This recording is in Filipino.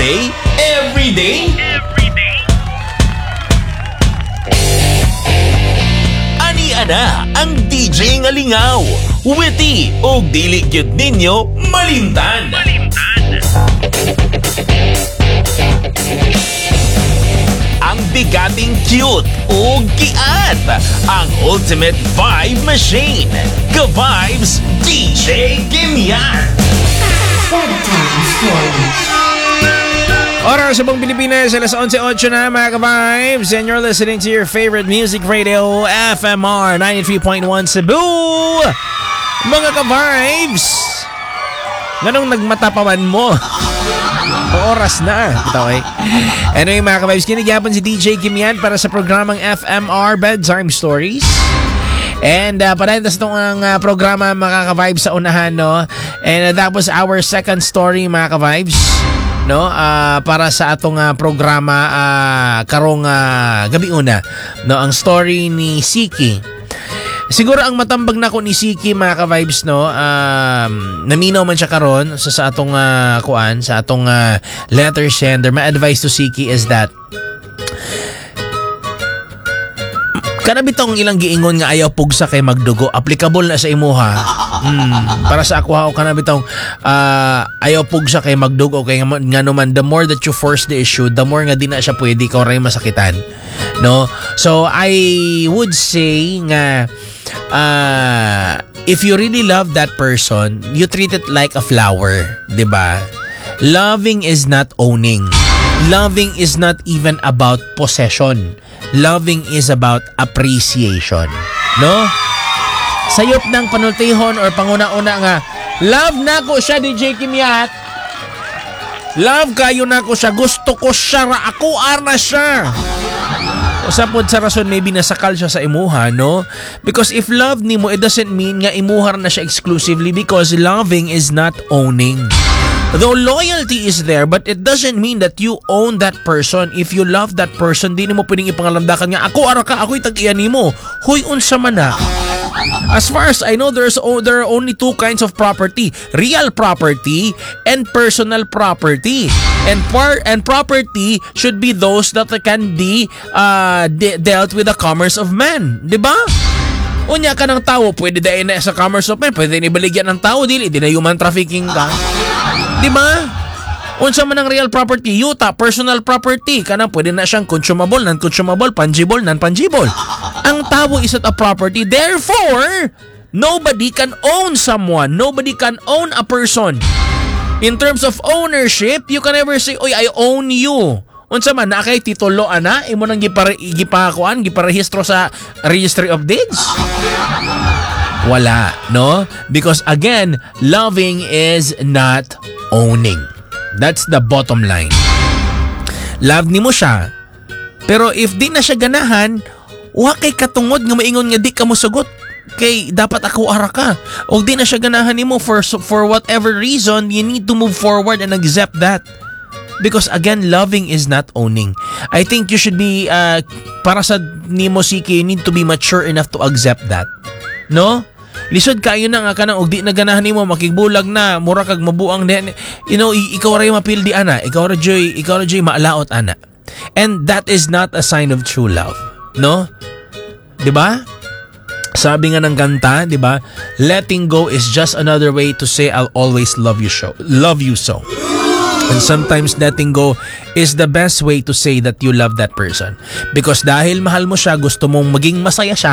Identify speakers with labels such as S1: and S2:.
S1: day, every day. Ani ana ang DJ nga lingaw, witty o dili gyud ninyo malimtan. Ang bigating cute o giat, ang ultimate vibe machine. Ka-Vibes DJ Kimyan.
S2: Oras sa buong Pilipinas, alas 11:08 na mga ka-Vibes, and you're listening to your favorite music radio, FMR 93.1 Cebu. Mga ka-Vibes, ganong nagmatapaman mo? Oras na. Ito Anyway mga ka-Vibes, kinigyapan si DJ Kimyan para sa programang FMR Bedtime Stories. And panahintas itong programa mga ka-Vibes sa unahan, no? And that was our second story mga ka-Vibes, no? Para sa atong programa karong gabi una, no? Ang story ni Siki. Siguro ang matambag na ko ni Siki mga ka-Vibes, no? Naminaw man siya karon sa atong kuan, sa atong letter sender. My advice to Siki is that kanabitong ilang giingon nga ayaw pugsa kay magdugo, applicable na sa imuha. Para sa ako ha, kanabitong ayaw pugsa kay magdugo, kay nga naman, the more that you force the issue, the more nga di na siya pwede ka rin masakitan, no? So I would say nga if you really love that person, you treat it like a flower, diba? Loving is not owning. Loving is not even about possession. Loving is about appreciation, no? Sayop ng panultihon or panguna-una nga, love na ko siya, DJ Kimyat. Love kayo na ko siya. Gusto ko siya. Ako na siya. Usapod sa rason, maybe nasakal siya sa imuha, no? Because if love nimo, it doesn't mean nga imuhar na siya exclusively, because loving is not owning. Though loyalty is there, but it doesn't mean that you own that person. If you love that person, di mo pwedeng ipangalamdakan nga, ako ara ka, ako'y tag-iyan nimo. Huy, unsa man na. As far as I know, there are only two kinds of property: real property and personal property. And property should be those that can be dealt with the commerce of man, di ba? Unya ka ng tao, pwede dahil na sa commerce of man, pwede nibaligyan ng tao, di na human trafficking ka. Di ba? Unsa man ang real property, yuta, personal property, kanang pwede na siyang consumable, non-consumable, fungible, non-fungible. Ang tao is not a property. Therefore, nobody can own someone. Nobody can own a person. In terms of ownership, you can never say, "Oy, I own you." Unsa man na kay titulo ana, imo nang giparehistro sa Registry of Deeds? Wala, no? Because again, loving is not owning. That's the bottom line. Love nimo siya, pero if di na siya ganahan, wa kay katungod nga maingon nga di ka mo sugot, kay dapat ako ara ka. O di na siya ganahan nimo for whatever reason, you need to move forward and accept that. Because again, loving is not owning. I think you should be para sa nimo Siki, you need to be mature enough to accept that, no? Lisod kayo na nga kanang og di na ganahan nimo, makigbulag na, mura kag mabuang, you know, ikaw ray mapildi ana, ikaw ra joy maalaot ana. And that is not a sign of true love, no? 'Di ba? Sabi nga ng kanta, 'di ba? Letting go is just another way to say I'll always love you so. And sometimes letting go is the best way to say that you love that person. Because dahil mahal mo siya, gusto mong maging masaya siya,